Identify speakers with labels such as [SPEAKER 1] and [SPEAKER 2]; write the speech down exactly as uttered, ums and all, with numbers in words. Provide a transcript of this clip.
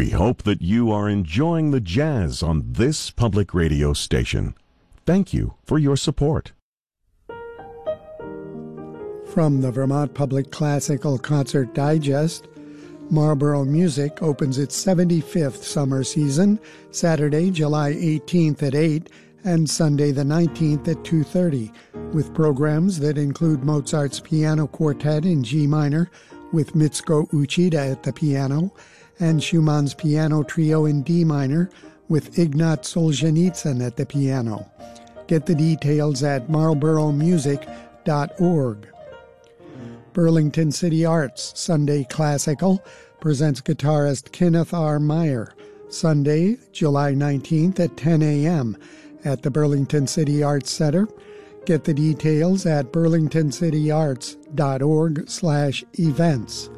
[SPEAKER 1] We hope that you are enjoying the jazz on this public radio station. Thank you for your support.
[SPEAKER 2] From the Vermont Public Classical Concert Digest, Marlborough Music opens its seventy-fifth summer season, Saturday, July eighteenth at eight and Sunday the nineteenth at two thirty, with programs that include Mozart's Piano Quartet in G minor with Mitsuko Uchida at the piano, and Schumann's Piano Trio in D minor with Ignat Solzhenitsyn at the piano. Get the details at marlborough music dot org. Burlington City Arts Sunday Classical presents guitarist Kenneth R. Meyer, Sunday, July nineteenth at ten a.m. at the Burlington City Arts Center. Get the details at burlington city arts dot org slash events.